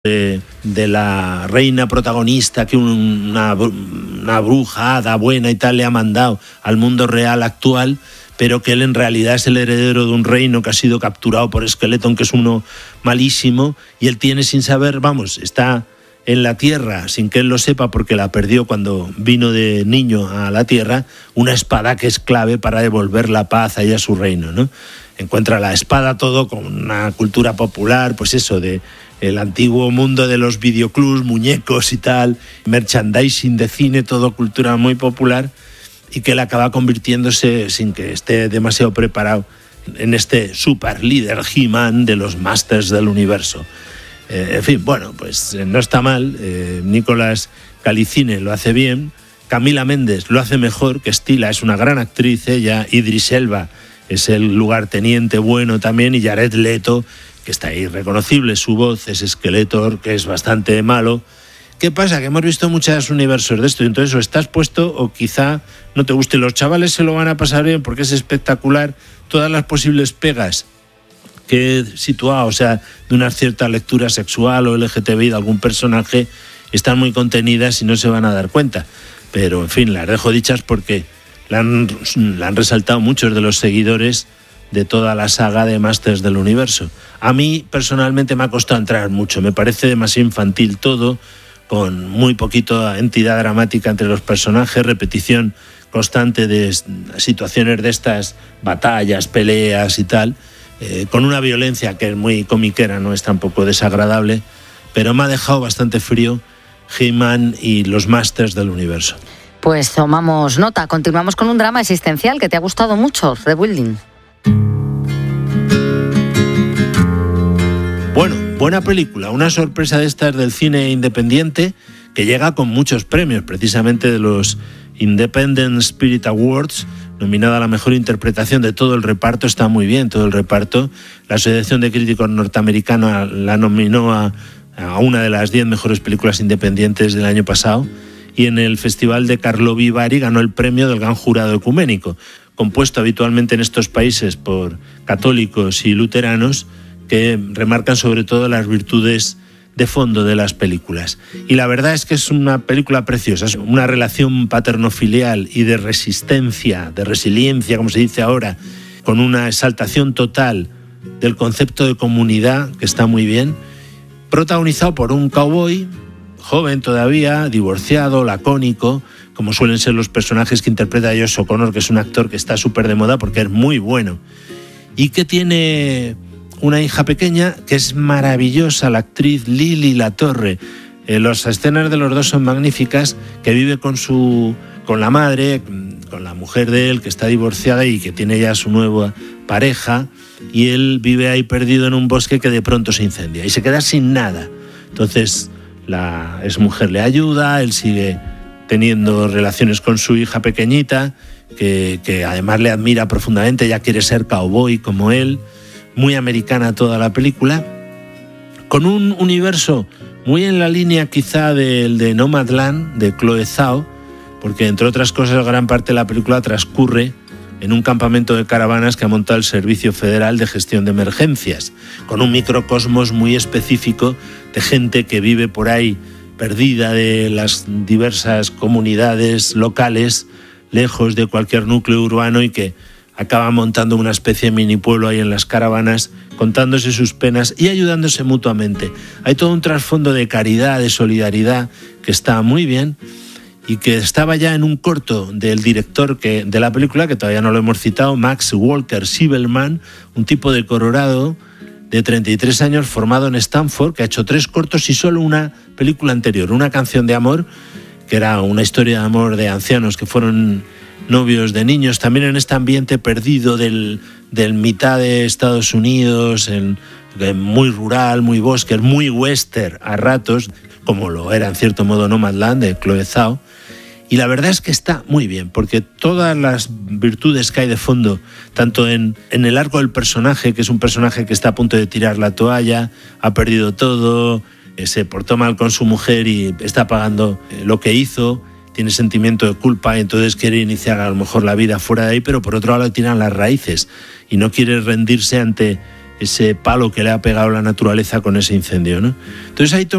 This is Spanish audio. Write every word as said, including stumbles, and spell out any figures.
De, de la reina protagonista que una, una bruja, hada buena y tal le ha mandado al mundo real actual, pero que él en realidad es el heredero de un reino que ha sido capturado por Skeleton, que es uno malísimo, y él tiene sin saber, vamos, está en la tierra sin que él lo sepa porque la perdió cuando vino de niño a la tierra, una espada que es clave para devolver la paz ahí a su reino, ¿no? Encuentra la espada todo con una cultura popular, pues eso, de el antiguo mundo de los videoclubs, muñecos y tal, merchandising de cine, todo cultura muy popular, y que él acaba convirtiéndose, sin que esté demasiado preparado, en este super líder He-Man de los Masters del Universo. Eh, en fin, bueno, pues no está mal, eh, Nicolás Calicine lo hace bien, Camila Méndez lo hace mejor, que Stila es una gran actriz, ella, Idris Elba es el lugarteniente bueno también, y Jared Leto, que está ahí reconocible, su voz es Skeletor, que es bastante malo. ¿Qué pasa? Que hemos visto muchos universos de esto, y entonces o estás puesto o quizá no te guste. Los chavales se lo van a pasar bien porque es espectacular todas las posibles pegas que he situado, o sea, de una cierta lectura sexual o L G T B I de algún personaje, están muy contenidas y no se van a dar cuenta. Pero, en fin, las dejo dichas porque la han, la han resaltado muchos de los seguidores de toda la saga de Masters del Universo. A mí, personalmente, me ha costado entrar mucho. Me parece demasiado infantil todo, con muy poquito entidad dramática entre los personajes, repetición constante de situaciones de estas, batallas, peleas y tal, eh, con una violencia que es muy comiquera, no es tampoco desagradable, pero me ha dejado bastante frío He-Man y los Masters del Universo. Pues tomamos nota. Continuamos con un drama existencial que te ha gustado mucho, Rebuilding. Bueno, buena película, una sorpresa de estas del cine independiente que llega con muchos premios, precisamente de los Independent Spirit Awards, nominada a la mejor interpretación de todo el reparto, está muy bien todo el reparto. La Asociación de Críticos Norteamericana la nominó a, a una de las diez mejores películas independientes del año pasado, y en el Festival de Karlovy Vary ganó el premio del Gran Jurado Ecuménico, compuesto habitualmente en estos países por católicos y luteranos, que remarcan sobre todo las virtudes de fondo de las películas. Y la verdad es que es una película preciosa, es una relación paterno-filial y de resistencia, de resiliencia, como se dice ahora, con una exaltación total del concepto de comunidad, que está muy bien, protagonizado por un cowboy, joven todavía, divorciado, lacónico, como suelen ser los personajes que interpreta Josh O'Connor, que es un actor que está súper de moda porque es muy bueno, y que tiene una hija pequeña que es maravillosa, la actriz Lily Latorre. Eh, las escenas de los dos son magníficas, que vive con su con la madre, con la mujer de él, que está divorciada y que tiene ya su nueva pareja, y él vive ahí perdido en un bosque que de pronto se incendia y se queda sin nada. Entonces la exmujer le ayuda, él sigue teniendo relaciones con su hija pequeñita, que, que además le admira profundamente, ella quiere ser cowboy como él. Muy americana toda la película, con un universo muy en la línea quizá del de Nomadland, de Chloe Zhao, porque entre otras cosas gran parte de la película transcurre en un campamento de caravanas que ha montado el Servicio Federal de Gestión de Emergencias, con un microcosmos muy específico de gente que vive por ahí perdida de las diversas comunidades locales, lejos de cualquier núcleo urbano, y que acaba montando una especie de mini pueblo ahí en las caravanas, contándose sus penas y ayudándose mutuamente. Hay todo un trasfondo de caridad, de solidaridad, que está muy bien, y que estaba ya en un corto del director que, de la película, que todavía no lo hemos citado, Max Walker Sibelman, un tipo de Colorado de treinta y tres años, formado en Stanford, que ha hecho tres cortos y solo una película anterior, Una canción de amor, que era una historia de amor de ancianos que fueron novios de niños, también en este ambiente perdido del, del mitad de Estados Unidos, en, en muy rural, muy bosque, muy western a ratos, como lo era en cierto modo Nomadland de Chloe Zhao. Y la verdad es que está muy bien, porque todas las virtudes que hay de fondo, tanto en, en el arco del personaje, que es un personaje que está a punto de tirar la toalla, ha perdido todo, eh, se portó mal con su mujer y está pagando eh, lo que hizo, tiene sentimiento de culpa y entonces quiere iniciar a lo mejor la vida fuera de ahí, pero por otro lado le tiran las raíces y no quiere rendirse ante ese palo que le ha pegado la naturaleza con ese incendio, ¿no? Entonces hay